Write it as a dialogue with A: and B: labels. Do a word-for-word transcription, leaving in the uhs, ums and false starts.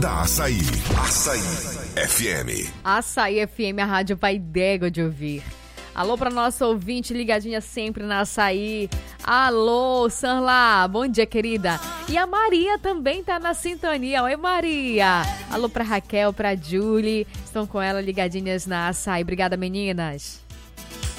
A: da Açaí. Açaí F M.
B: Açaí F M, a rádio pai d'égua de ouvir. Alô para nossa ouvinte ligadinha sempre na Açaí. Alô, Sanla, bom dia, querida. E a Maria também tá na sintonia. Oi, Maria. Alô para Raquel, para Julie. Estão com ela ligadinhas na Açaí. Obrigada, meninas.